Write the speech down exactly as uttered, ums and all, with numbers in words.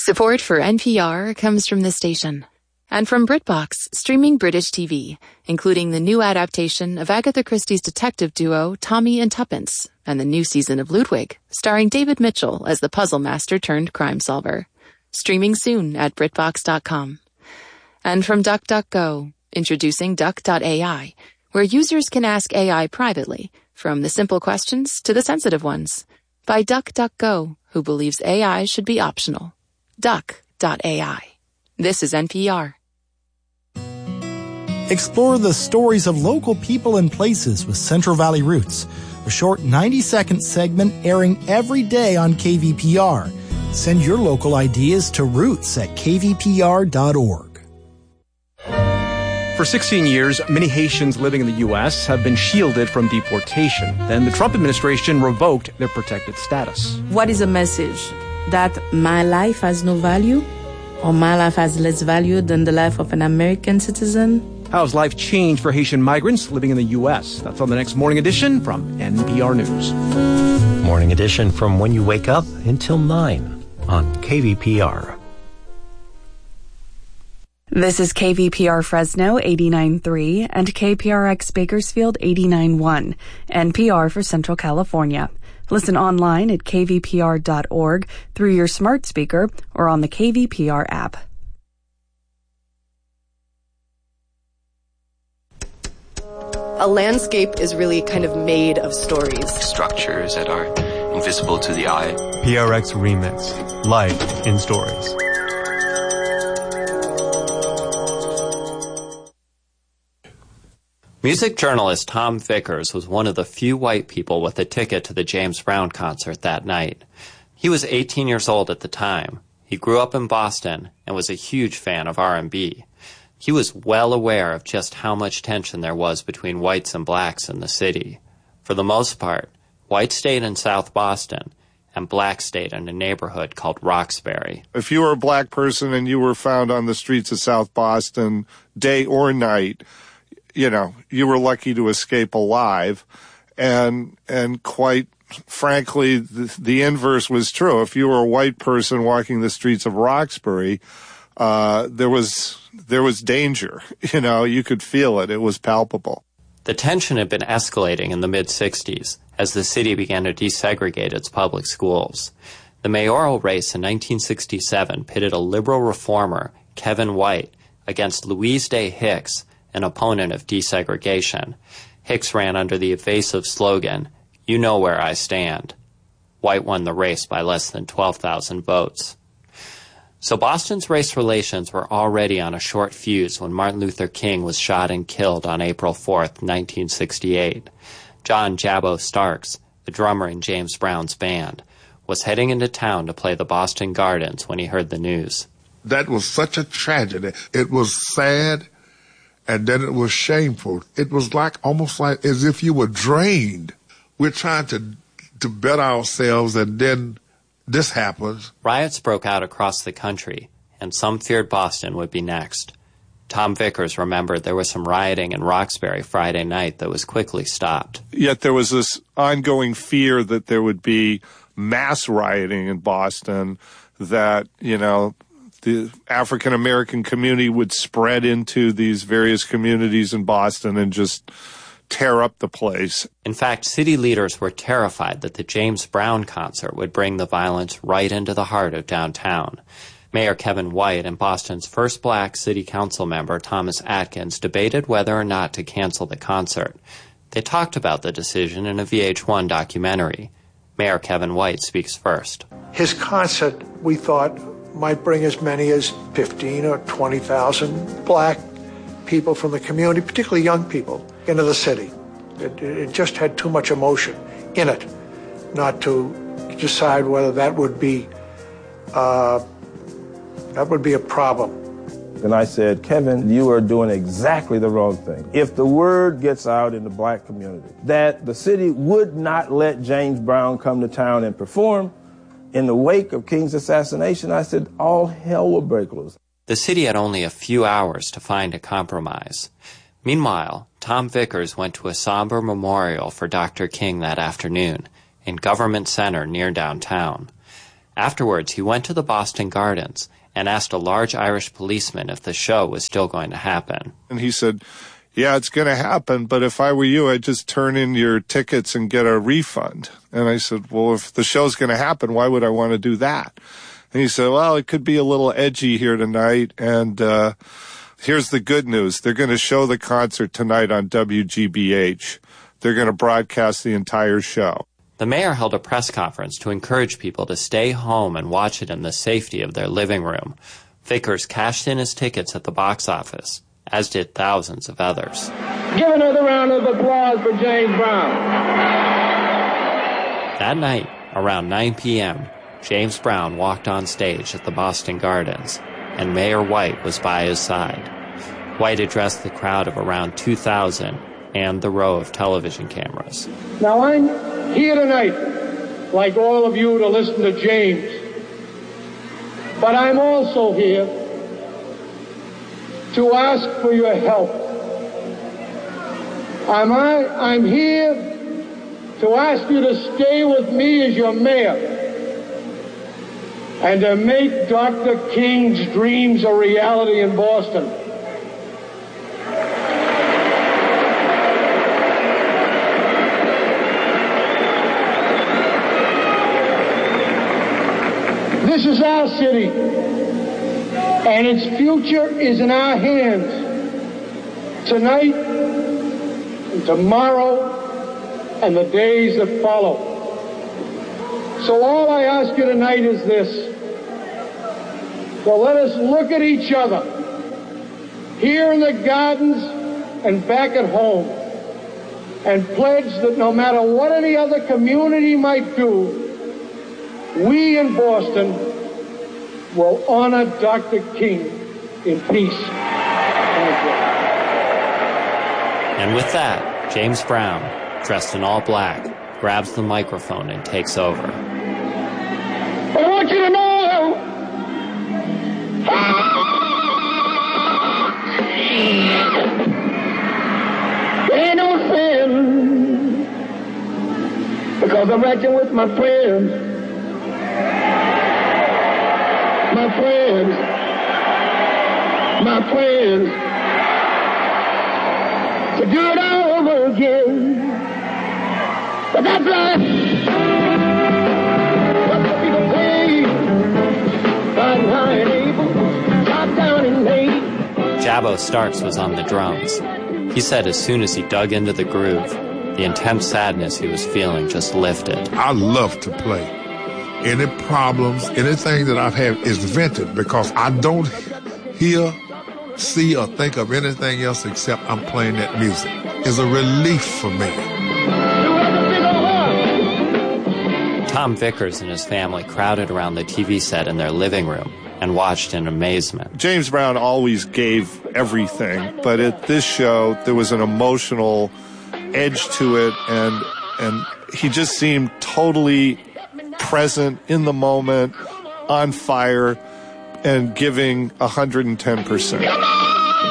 Support for N P R comes from the station. And from BritBox, streaming British T V, including the new adaptation of Agatha Christie's detective duo Tommy and Tuppence, and the new season of Ludwig, starring David Mitchell as the puzzle master turned crime solver. Streaming soon at BritBox dot com. And from DuckDuckGo, introducing Duck dot A I, where users can ask A I privately, from the simple questions to the sensitive ones. By DuckDuckGo, who believes A I should be optional. Duck dot A I. This is N P R. Explore the stories of local people and places with Central Valley Roots, a short ninety-second segment airing every day on K V P R. Send your local ideas to roots at k v p r dot org. For sixteen years, many Haitians living in the U S have been shielded from deportation. Then the Trump administration revoked their protected status. What is a message? That my life has no value? Or my life has less value than the life of an American citizen? How has life changed for Haitian migrants living in the U S? That's on the next Morning Edition from N P R News. Morning Edition from when you wake up until nine on K V P R. This is K V P R Fresno eighty-nine point three and K P R X Bakersfield eighty-nine point one, N P R for Central California. Listen online at k v p r dot org through your smart speaker or on the K V P R app. A landscape is really kind of made of stories. Structures that are invisible to the eye. P R X Remix. Life in Stories. Music journalist Tom Vickers was one of the few white people with a ticket to the James Brown concert that night. He was eighteen years old at the time. He grew up in Boston and was a huge fan of R and B. He was well aware of just how much tension there was between whites and blacks in the city. For the most part, whites stayed in South Boston, and blacks stayed in a neighborhood called Roxbury. If you were a black person and you were found on the streets of South Boston, day or night, you know, you were lucky to escape alive. And and quite frankly, the, the inverse was true. If you were a white person walking the streets of Roxbury, uh, there was there was danger. You know, you could feel it. It was palpable. The tension had been escalating in the mid-sixties as the city began to desegregate its public schools. The mayoral race in nineteen sixty-seven pitted a liberal reformer, Kevin White, against Louise Day Hicks, an opponent of desegregation. Hicks ran under the evasive slogan, "You know where I stand." White won the race by less than twelve thousand votes. So Boston's race relations were already on a short fuse when Martin Luther King was shot and killed on April fourth, nineteen sixty-eight. John Jabbo Starks, the drummer in James Brown's band, was heading into town to play the Boston Gardens when he heard the news. That was such a tragedy. It was sad, and then it was shameful. It was like almost like as if you were drained. We're trying to to better ourselves, and then this happens. Riots broke out across the country, and some feared Boston would be next. Tom Vickers remembered there was some rioting in Roxbury Friday night that was quickly stopped. Yet there was this ongoing fear that there would be mass rioting in Boston, that, you know, the African American community would spread into these various communities in Boston and just tear up the place. In fact, city leaders were terrified that the James Brown concert would bring the violence right into the heart of downtown. Mayor Kevin White and Boston's first black city council member, Thomas Atkins, debated whether or not to cancel the concert. They talked about the decision in a V H one documentary. Mayor Kevin White speaks first. His concert, we thought, might bring as many as fifteen or twenty thousand black people from the community, particularly young people, into the city. It, it just had too much emotion in it not to decide whether that would be uh, that would be a problem. And I said, Kevin, you are doing exactly the wrong thing. If the word gets out in the black community that the city would not let James Brown come to town and perform in the wake of King's assassination, I said, all hell will break loose. The city had only a few hours to find a compromise. Meanwhile, Tom Vickers went to a somber memorial for Doctor King that afternoon in Government Center near downtown. Afterwards, he went to the Boston Gardens and asked a large Irish policeman if the show was still going to happen. And he said, yeah, it's going to happen, but if I were you, I'd just turn in your tickets and get a refund. And I said, well, if the show's going to happen, why would I want to do that? And he said, well, it could be a little edgy here tonight, and uh here's the good news. They're going to show the concert tonight on W G B H. They're going to broadcast the entire show. The mayor held a press conference to encourage people to stay home and watch it in the safety of their living room. Vickers cashed in his tickets at the box office, as did thousands of others. Give another round of applause for James Brown. That night, around nine p.m., James Brown walked on stage at the Boston Gardens, and Mayor White was by his side. White addressed the crowd of around two thousand and the row of television cameras. Now, I'm here tonight, like all of you, to listen to James. But I'm also here to ask for your help. I'm, I, I'm here to ask you to stay with me as your mayor and to make Doctor King's dreams a reality in Boston. This is our city, and its future is in our hands. Tonight, and tomorrow, and the days that follow. So all I ask you tonight is this. So let us look at each other, here in the gardens and back at home, and pledge that no matter what any other community might do, we in Boston will honor Doctor King in peace. Thank you. And with that, James Brown, dressed in all black, grabs the microphone and takes over. I want you to know, there ain't no sin, because I'm right there with my friends. My friends, my friends, to do it all over again. But that's life. What the people pay, riding high and able, top down and made. Jabbo Starks was on the drums. He said as soon as he dug into the groove, the intense sadness he was feeling just lifted. I love to play. Any problems, anything that I've had is vented because I don't hear, see, or think of anything else except I'm playing that music. It's a relief for me. Tom Vickers and his family crowded around the T V set in their living room and watched in amazement. James Brown always gave everything, but at this show, there was an emotional edge to it, and and he just seemed totally present in the moment, on fire, and giving one hundred ten percent.